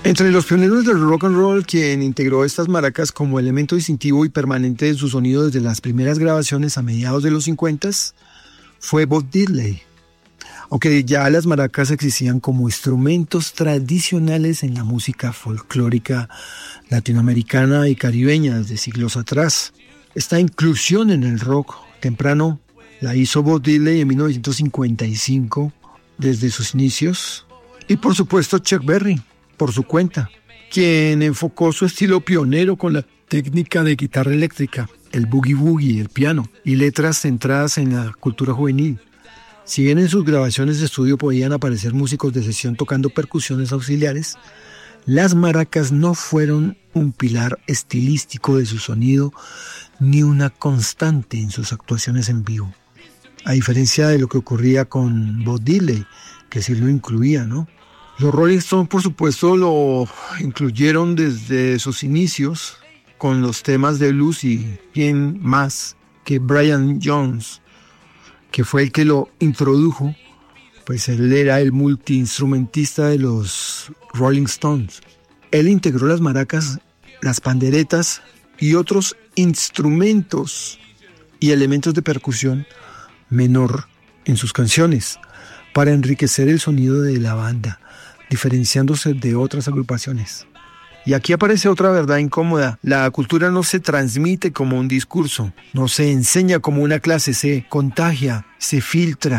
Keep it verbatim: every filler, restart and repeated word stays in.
Entre los pioneros del rock and roll, quien integró estas maracas como elemento distintivo y permanente de su sonido desde las primeras grabaciones a mediados de los cincuenta, fue Bob Diddley. Aunque ya las maracas existían como instrumentos tradicionales en la música folclórica latinoamericana y caribeña desde siglos atrás. Esta inclusión en el rock temprano la hizo Bob Diddley en mil novecientos cincuenta y cinco, desde sus inicios, y por supuesto Chuck Berry, por su cuenta, quien enfocó su estilo pionero con la técnica de guitarra eléctrica, el boogie woogie, el piano, y letras centradas en la cultura juvenil. Si bien en sus grabaciones de estudio podían aparecer músicos de sesión tocando percusiones auxiliares, las maracas no fueron un pilar estilístico de su sonido ni una constante en sus actuaciones en vivo. A diferencia de lo que ocurría con Bob Diddley, que sí lo incluía, ¿no? Los Rolling Stones, por supuesto, lo incluyeron desde sus inicios con los temas de blues, y quién más que Brian Jones, que fue el que lo introdujo, pues él era el multiinstrumentista de los Rolling Stones. Él integró las maracas, las panderetas y otros instrumentos y elementos de percusión menor en sus canciones para enriquecer el sonido de la banda, diferenciándose de otras agrupaciones. Y aquí aparece otra verdad incómoda: la cultura no se transmite como un discurso, no se enseña como una clase, se contagia, se filtra.